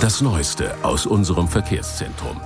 Das Neueste aus unserem Verkehrszentrum.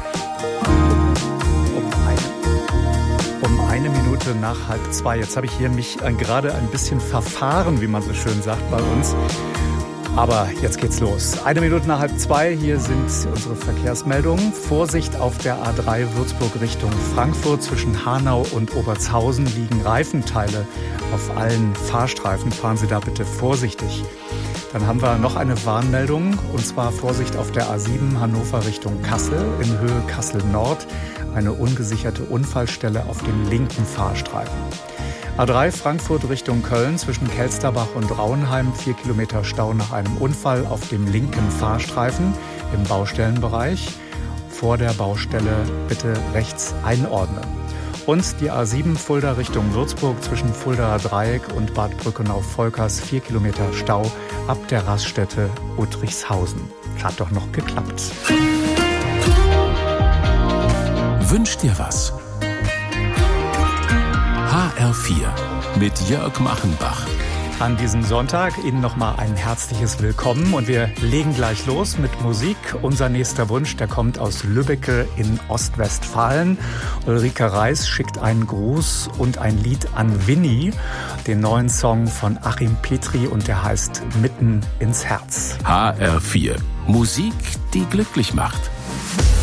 Um 1 Minute nach 1:30. Jetzt habe ich hier mich gerade ein bisschen verfahren, wie man so schön sagt bei uns. Aber jetzt geht's los. 1 Minute nach 1:30, hier sind unsere Verkehrsmeldungen. Vorsicht auf der A3 Würzburg Richtung Frankfurt. Zwischen Hanau und Obertshausen liegen Reifenteile auf allen Fahrstreifen. Fahren Sie da bitte vorsichtig. Dann haben wir noch eine Warnmeldung, und zwar Vorsicht auf der A7 Hannover Richtung Kassel, in Höhe Kassel-Nord. Eine ungesicherte Unfallstelle auf dem linken Fahrstreifen. A3 Frankfurt Richtung Köln, zwischen Kelsterbach und Rauenheim, 4 Kilometer Stau nach einem Unfall auf dem linken Fahrstreifen im Baustellenbereich. Vor der Baustelle bitte rechts einordnen. Und die A7 Fulda Richtung Würzburg, zwischen Fuldaer Dreieck und Bad Brückenau-Volkers, 4 Kilometer Stau ab der Raststätte Uttrichshausen. Hat doch noch geklappt. Wünsch dir was? HR4 mit Jörg Machenbach. An diesem Sonntag Ihnen nochmal ein herzliches Willkommen, und wir legen gleich los mit Musik. Unser nächster Wunsch, der kommt aus Lübbecke in Ostwestfalen. Ulrike Reis schickt einen Gruß und ein Lied an Winnie, den neuen Song von Achim Petri, und der heißt Mitten ins Herz. HR4, Musik, die glücklich macht.